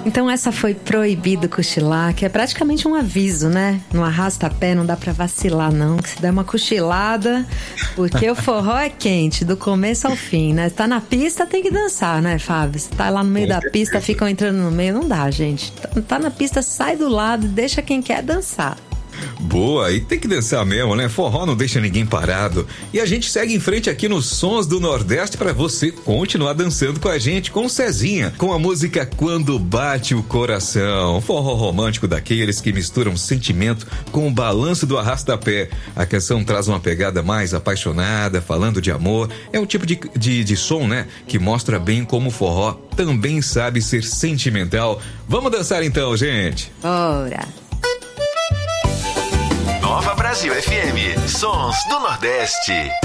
Então essa foi Proibido Cochilar, que é praticamente um aviso, né? No arrasta-pé não dá pra vacilar não, que se der uma cochilada, porque o forró é quente, do começo ao fim, né? Tá na pista, tem que dançar, né, Fábio? Você tá lá no meio da pista, ficam entrando no meio, não dá, gente. Tá na pista, sai do lado e deixa quem quer dançar. Boa, e tem que dançar mesmo, né? Forró não deixa ninguém parado. E a gente segue em frente aqui nos Sons do Nordeste para você continuar dançando com a gente, com o Cezinha, com a música Quando Bate o Coração. Forró romântico daqueles que misturam sentimento com o balanço do arrasta-pé. A canção traz uma pegada mais apaixonada, falando de amor. É um tipo de som, né? Que mostra bem como o forró também sabe ser sentimental. Vamos dançar então, gente. Bora! Nova Brasil FM, Sons do Nordeste.